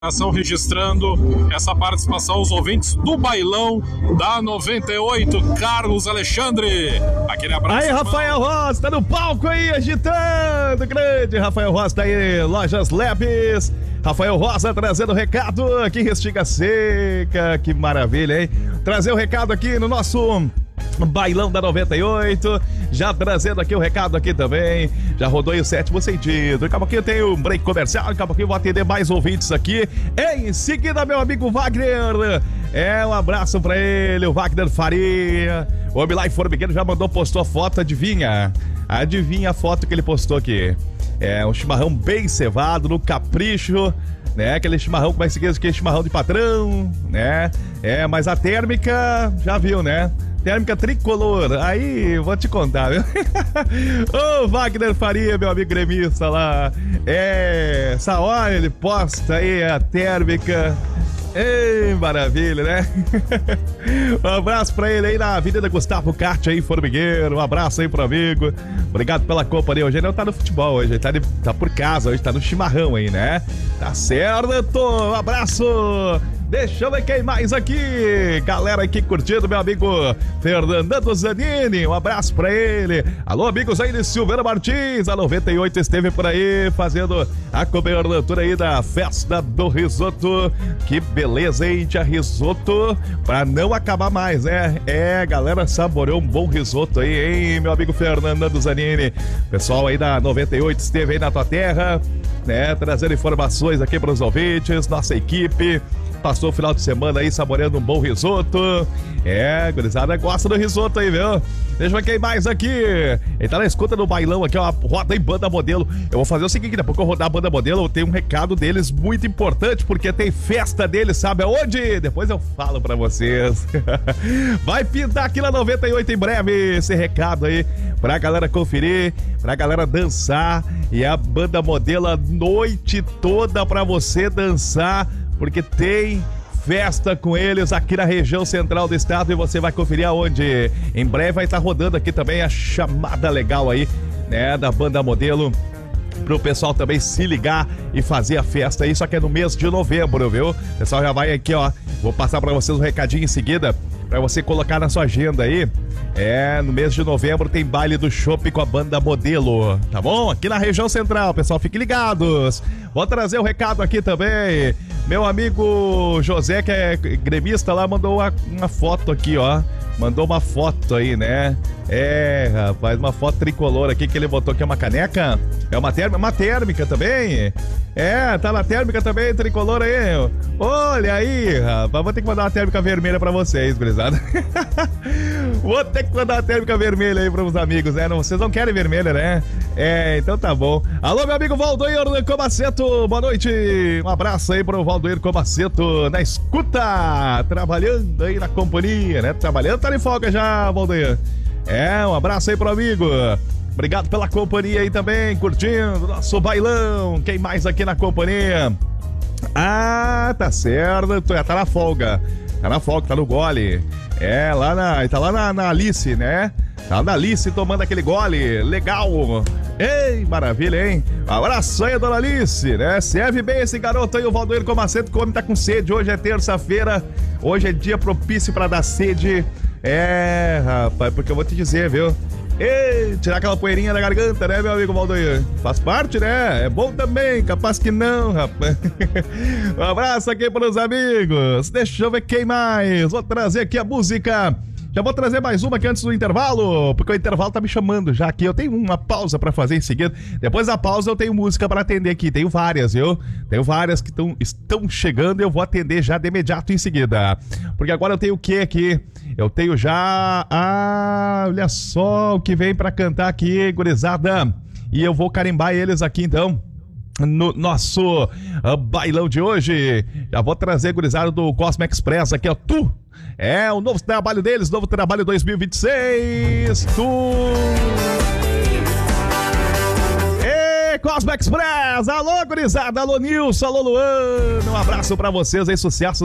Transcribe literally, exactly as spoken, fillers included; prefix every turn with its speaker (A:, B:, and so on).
A: Registrando essa participação, os ouvintes do bailão da noventa e oito, Carlos Alexandre. Aquele abraço.
B: Aí, Rafael Rosa, tá no palco aí, agitando. Grande Rafael Rosa, tá aí, Lojas Labs. Rafael Rosa trazendo o recado. Que Restinga Seca, que maravilha, hein? Trazer o recado aqui no nosso bailão da noventa e oito, já trazendo aqui o recado aqui também, já rodou aí o sétimo sentido. Daqui a pouquinho tem um break comercial, daqui a pouquinho eu vou atender mais ouvintes aqui. Em seguida, meu amigo Wagner, é um abraço pra ele, o Wagner Faria. O homem lá em Formigueiro já mandou, postou a foto, adivinha? Adivinha a foto que ele postou aqui. É um chimarrão bem cevado, no capricho, né? Aquele chimarrão, como é que se diz? Aquele chimarrão de patrão, né? É, mas a térmica, já viu, né? Térmica tricolor, aí vou te contar, viu? Ô, Wagner Faria, meu amigo gremista lá. É, essa hora ele posta aí a térmica. Ei, maravilha, né? Um abraço pra ele aí na Avenida Gustavo Carte aí, Formigueiro. Um abraço aí pro amigo. Obrigado pela companhia. Hoje ele não tá no futebol, hoje ele tá, de, tá por casa, hoje tá no chimarrão aí, né? Tá certo? Um abraço. Deixa eu ver quem mais aqui. Galera aqui curtindo, meu amigo Fernando Zanini. Um abraço pra ele. Alô, amigos aí de Silveira Martins. A noventa e oito esteve por aí fazendo a cobertura aí da festa do risoto. Que beleza, hein? Tinha risoto pra não acabar mais, né? É, galera saboreou um bom risoto aí, hein, meu amigo Fernando Zanini. Pessoal aí da noventa e oito esteve aí na tua terra, né? Trazendo informações aqui pros ouvintes, nossa equipe. Passou o final de semana aí saboreando um bom risoto. É, gurizada gosta do risoto aí, viu? Deixa eu ver quem mais aqui. Ele tá na escuta do bailão aqui, ó. Roda em Banda Modelo. Eu vou fazer o seguinte, depois que eu rodar a Banda Modelo, eu tenho um recado deles muito importante, porque tem festa deles, sabe aonde? Depois eu falo pra vocês. Vai pintar aqui na noventa e oito em breve esse recado aí, pra galera conferir, pra galera dançar. E a Banda Modelo a noite toda pra você dançar, porque tem festa com eles aqui na região central do estado e você vai conferir aonde. Em breve vai estar rodando aqui também a chamada legal aí, né, da Banda Modelo, pro pessoal também se ligar e fazer a festa aí, só que é no mês de novembro, viu? O pessoal já vai aqui, ó, vou passar pra vocês um recadinho em seguida, pra você colocar na sua agenda aí. É, no mês de novembro tem baile do chopp com a Banda Modelo, tá bom? Aqui na região central, pessoal, fiquem ligados. Vou trazer o um recado aqui também. Meu amigo José, que é gremista lá, mandou uma, uma foto aqui, ó. Mandou uma foto aí, né? É, rapaz, uma foto tricolor aqui que ele botou aqui, é uma caneca. É uma térmica, uma térmica também. É, tá na térmica também, tricolor aí. Olha aí, rapaz, vou ter que mandar uma térmica vermelha pra vocês, gurizada. Vou ter que mandar uma térmica vermelha aí pros amigos, né? Não, vocês não querem vermelha, né? É, então tá bom. Alô, meu amigo Valdoir Comaceto, boa noite. Um abraço aí pro Valdoir Comaceto na escuta, trabalhando aí na companhia, né? Trabalhando, tá de folga já, Valdoir. É, um abraço aí pro amigo. Obrigado pela companhia aí também, curtindo nosso bailão. Quem mais aqui na companhia? Ah, tá certo, tá na folga. Tá na folga, tá no gole. É, lá na, tá lá na, na Alice, né? Tá na Alice tomando aquele gole. Legal. Ei, maravilha, hein? Um abraço aí, dona Alice, né? Serve bem esse garoto aí, o Valdoir Comaceto, como tá com sede. Hoje é terça-feira, hoje é dia propício pra dar sede. É, rapaz, porque eu vou te dizer, viu? Ei, tirar aquela poeirinha da garganta, né, meu amigo Valdoir? Faz parte, né? É bom também, capaz que não, rapaz. Um abraço aqui para os amigos. Deixa eu ver quem mais. Vou trazer aqui a música. Já vou trazer mais uma aqui antes do intervalo, porque o intervalo tá me chamando já aqui. Eu tenho uma pausa pra fazer em seguida. Depois da pausa eu tenho música pra atender aqui. Tenho várias, viu? Tenho várias que tão, estão chegando e eu vou atender já de imediato em seguida. Porque agora eu tenho o que aqui? Eu tenho já... Ah, olha só o que vem pra cantar aqui, gurizada. E eu vou carimbar eles aqui então no nosso uh, bailão de hoje. Já vou trazer, gurizada, do Cosmo Express aqui, ó. Tu! É o novo trabalho deles, novo trabalho dois mil e vinte e seis. Tu! Ê, Cosmo Express! Alô, gurizada! Alô, Nilson! Alô, Luana! Um abraço pra vocês aí, sucesso!